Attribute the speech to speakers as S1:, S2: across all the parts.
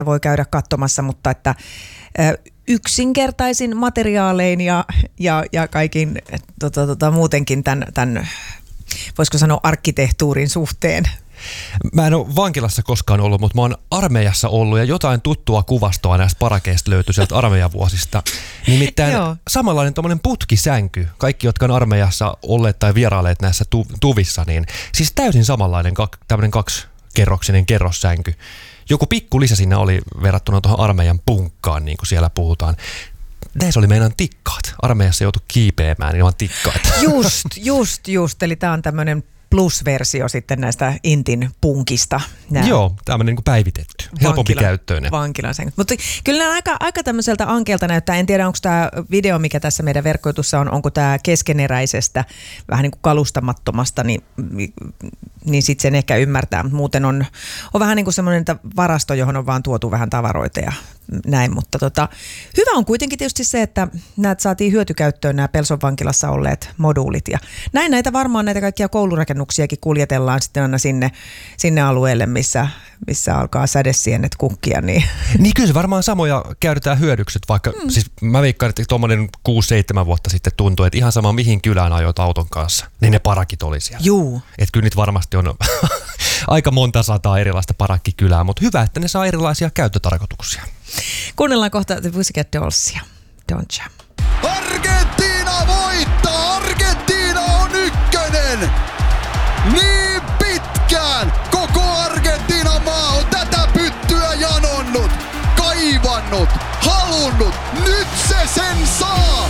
S1: voi käydä katsomassa, mutta että yksinkertaisin materiaalein ja kaikin muutenkin tämän voisiko sanoa arkkitehtuurin suhteen.
S2: Mä en ole vankilassa koskaan ollut, mutta mä oon armeijassa ollut ja jotain tuttua kuvastoa näistä parakeista löytyi sieltä armeijavuosista. Nimittäin samanlainen tommonen putkisänky, kaikki jotka on armeijassa olleet tai vierailleet näissä tuvissa, niin siis täysin samanlainen tämmöinen 2-kerroksinen kerrossänky. Joku pikku lisä siinä oli verrattuna tuohon armeijan punkkaan, niin kuin siellä puhutaan. Näissä oli meidän tikkaat. Armeijassa joutui kiipeämään ilman tikkaita.
S1: Just. Eli tää on tämmöinen plus-versio sitten näistä Intin punkista.
S2: Joo, tämmöinen niin päivitetty, helpompi käyttöinen.
S1: Vankilan. Mutta kyllä nämä aika tämmöiseltä ankeelta näyttää. En tiedä, onko tämä video, mikä tässä meidän verkkoitussa on, onko tämä keskeneräisestä, vähän niin kuin kalustamattomasta, niin sitten sen ehkä ymmärtää. Mutta muuten on vähän niin kuin semmoinen varasto, johon on vaan tuotu vähän tavaroita ja näin. Mutta hyvä on kuitenkin tietysti se, että saatiin hyötykäyttöön nämä Pelson vankilassa olleet moduulit. Ja näitä varmaan näitä kaikkia koulurakennuksiakin kuljetellaan sitten aina sinne alueelle, missä alkaa sädesienet kukkia. Niin
S2: kyllä se varmaan samoja käytetään hyödykset, vaikka siis mä veikkaan, että tuommoinen 6-7 vuotta sitten tuntui, että ihan sama mihin kylään ajoit auton kanssa, niin ne parakit oli siellä.
S1: Juu.
S2: Että kyllä nyt varmasti on aika monta sataa erilaista parakkikylää, mutta hyvä, että ne saa erilaisia käyttötarkoituksia.
S1: Kuunnellaan kohta The Pussycat Dollsia. Don't you?
S3: Argentiina voittaa! Argentiina on ykkönen! Niin pitkään koko Argentiinan maa on tätä pyttyä janonnut, kaivannut, halunnut. Nyt se sen saa!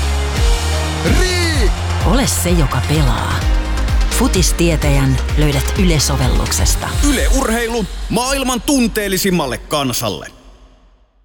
S4: Ole se, joka pelaa. Futistietäjän löydät Yle-sovelluksesta.
S3: Yle Urheilu maailman tunteellisimmalle kansalle.